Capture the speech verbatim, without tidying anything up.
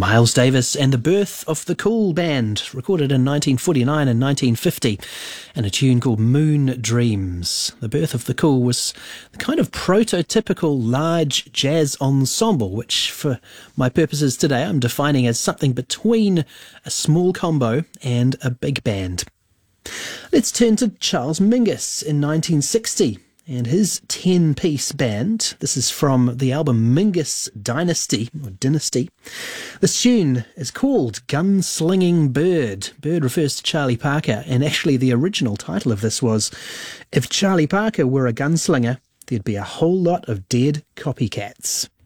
Miles Davis and the Birth of the Cool Band, recorded in nineteen forty-nine and nineteen fifty, and a tune called Moon Dreams. The Birth of the Cool was the kind of prototypical large jazz ensemble, which for my purposes today I'm defining as something between a small combo and a big band. Let's turn to Charles Mingus in nineteen sixty. And his ten-piece band. This is from the album Mingus Dynasty, or Dynasty. This tune is called Gunslinging Bird. Bird refers to Charlie Parker, and actually the original title of this was, If Charlie Parker Were a Gunslinger, There'd Be a Whole Lot of Dead Copycats.